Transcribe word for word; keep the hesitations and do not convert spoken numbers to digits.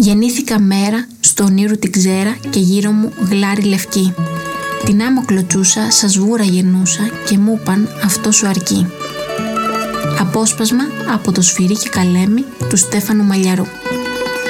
Γεννήθηκα μέρα, στο ονείρου την ξέρα και γύρω μου γλάρι λευκή. Την άμμο κλωτσούσα, σα σβούρα γυρνούσα και μου είπαν αυτό σου αρκεί. Απόσπασμα από το Σφυρί και Καλέμι του Στέφανου Μαλιαρού.